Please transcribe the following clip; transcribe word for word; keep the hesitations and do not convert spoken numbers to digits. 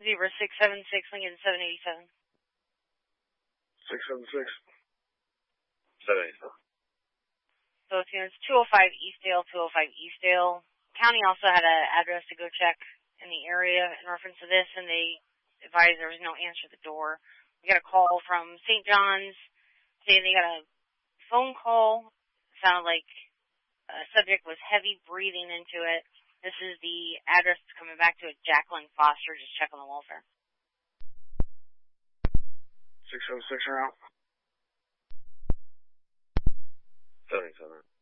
Zebra six seven six, Lincoln seven eighty-seven. six seven six. seven eighty-seven. So it's, you know, it's two oh five Eastdale, two oh five Eastdale. County also had an address to go check in the area in reference to this, and they advised there was no answer to the door. We got a call from Saint John's saying they got a phone call. It sounded like a subject was heavy breathing into it. This is the address that's coming back to it, Jacqueline Foster, just checking the welfare. six seven six around. seventy-seven.